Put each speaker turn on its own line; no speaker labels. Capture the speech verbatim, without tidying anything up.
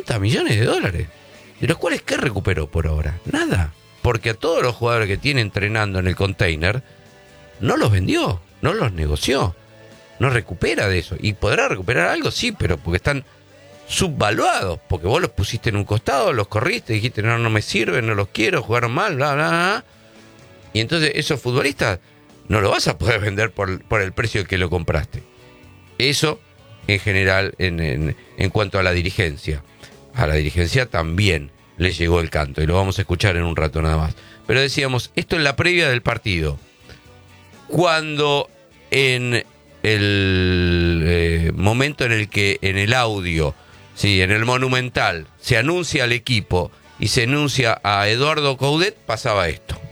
cincuenta millones de dólares. ¿De los cuales qué recuperó por ahora? Nada. Porque a todos los jugadores que tiene entrenando en el container, no los vendió, no los negoció. No recupera de eso. ¿Y podrá recuperar algo? Sí, pero porque están subvaluados. Porque vos los pusiste en un costado, los corriste, dijiste, no, no me sirven, no los quiero, jugaron mal, bla, bla, bla. Y entonces esos futbolistas no lo vas a poder vender por, por el precio que lo compraste. Eso en general en, en, en cuanto a la dirigencia. A la dirigencia también le llegó el canto y lo vamos a escuchar en un rato nada más. Pero decíamos, esto en la previa del partido. Cuando en el eh, momento en el que en el audio, sí, en el Monumental, se anuncia al equipo y se anuncia a Eduardo Coudet, pasaba esto.